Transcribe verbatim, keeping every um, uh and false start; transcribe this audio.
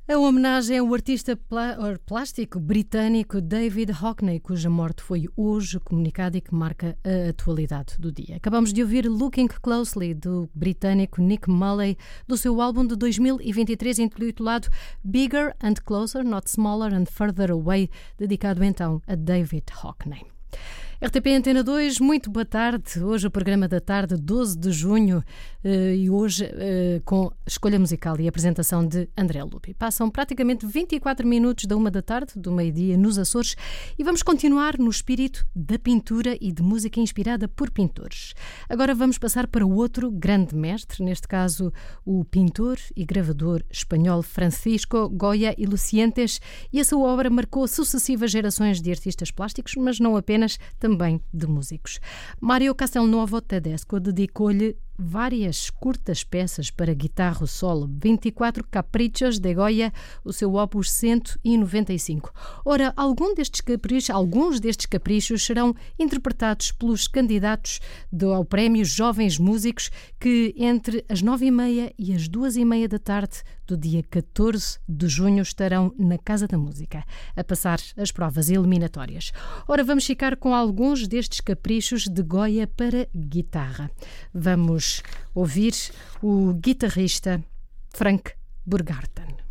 A homenagem ao artista plá- plástico britânico David Hockney, cuja morte foi hoje comunicada e que marca a atualidade do dia. Acabamos de ouvir Looking Closely, do britânico Nick Mulley, do seu álbum de dois mil e vinte e três intitulado Bigger and Closer, Not Smaller and Further Away, dedicado então a David Hockney. R T P Antena dois, muito boa tarde. Hoje o programa da tarde, doze de junho, e hoje com escolha musical e apresentação de André Lupi. Passam praticamente vinte e quatro minutos da uma da tarde, do meio-dia, nos Açores, e vamos continuar no espírito da pintura e de música inspirada por pintores. Agora vamos passar para o outro grande mestre, neste caso o pintor e gravador espanhol Francisco Goya y Lucientes, e a sua obra marcou sucessivas gerações de artistas plásticos, mas não apenas, também também de músicos. Mário Castelnuovo Tedesco dedicou-lhe várias curtas peças para guitarra solo, vinte e quatro Caprichos de Goya, o seu opus cento e noventa e cinco. Ora, algum destes caprichos, alguns destes caprichos serão interpretados pelos candidatos do, ao prémio Jovens Músicos, que entre as nove e meia e as duas e meia da tarde do dia catorze de junho estarão na Casa da Música, a passar as provas eliminatórias. Ora, vamos ficar com alguns destes caprichos de Goya para guitarra. Vamos ouvir o guitarrista Frank Burgarten.